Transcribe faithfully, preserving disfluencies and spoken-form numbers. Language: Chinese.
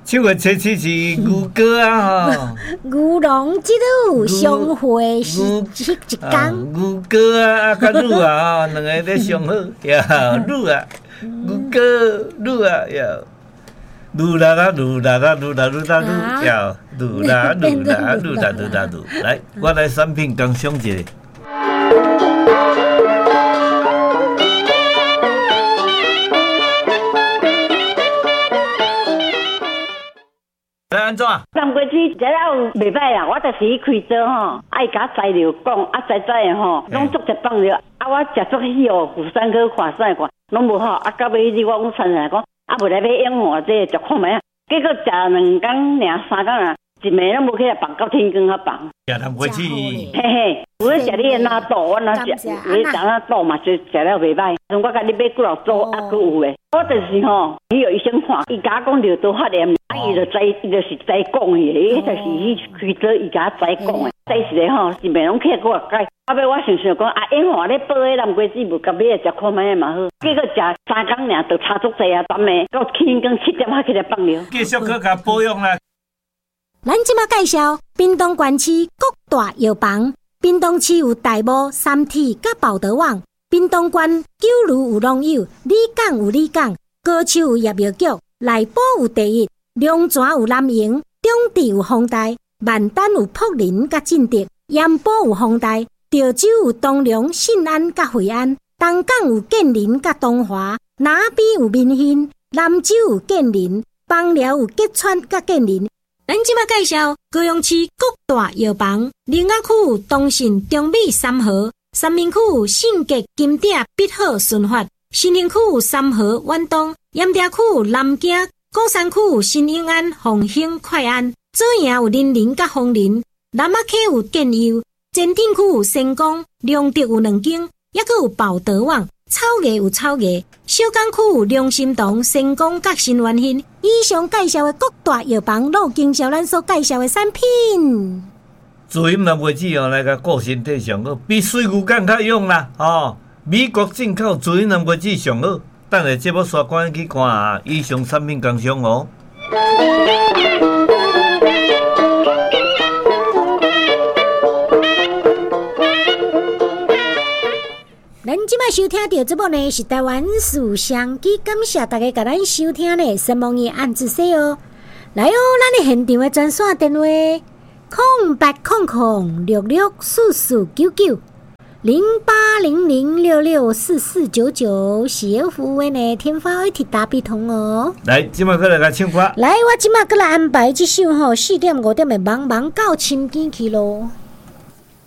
唱的车曲是牛歌啊吼。 牛郎织女相会是迄一天。 牛歌啊，啊甲女啊，两个咧相好呀，女啊，牛歌女啊呀。噜啦啦噜啦啦噜啦噜啦噜呀，噜啦噜啦噜啦噜啦噜。来，我来产品刚上一个。来安怎？ 南瓜子食了袂歹啦，我就是去开做吼，爱甲材料讲，啊材材的吼，拢足一放了，啊我食足喜哦，釜山去看啥看，拢无好，啊到尾日我讲参来讲。啊，无来买养活这食看卖啊！结果食两工尔、三工啊，一暝拢无起来放到天光较放。 食南瓜子， 嘿嘿，我食你的纳豆，我哪食，你食纳豆嘛，就食了袂歹。我甲你买几落粥，啊，佫有诶。我就是吼，伊有医生看，伊甲我讲着多发炎，啊，伊就知，伊就是知讲诶，伊就是去开做，伊甲我知讲诶。再是咧吼，一暝拢起来给我解。后尾我想想讲，啊，因我咧煲迄南瓜子，无甲买食看卖嘛好。结果食三工尔，就差足济啊，昨暝到天光七点才起来放了。 继续去甲保养啦。 咱即马介绍屏东县市各大药房。屏东市有大埔、三体、甲宝德旺；屏东县九如有农友，里港有里港；高手有叶药局，内埔有第一，龙泉有南营，中地有丰台，万丹有福林甲进德，盐埔有丰台。潮州有东龙、信安甲惠安，东港有建林甲东华，南边有民兴，南州有建林，枋寮有吉川甲建林。咱即马介绍高雄市各大药房，林雅区有东信、中美三和，三明区有信捷、金鼎、必好、顺发，新营区有三和、远东，盐埕区有南京，鼓山区有新永安、凤兴、快安，左营有林林甲丰林，南仔溪有建佑。前镇区有成功，良德有两间，也佫有宝德旺，草芽有草芽，小港区有良心堂、成功甲新元兴。以上介绍的各大药房，都有经销咱所介绍的产品。 自饮南瓜子哦，来个顾身体上好，比水牛肝较用啦哦。美国进口自饮南瓜子上好。等下节目刷关去看啊，以上产品工商哦。 咱即摆收听到节目呢是台湾思想机，感谢大家甲咱收听呢，希望伊按一说哦。来哦，咱的现场的专线电话：空八空空六六四四九九零八零零六六四四九九，是有服务呢，天发会铁打比通哦。 来，即摆过来甲唱歌。 来，我即摆过来安排这首吼，四点五点的茫茫到深更去咯。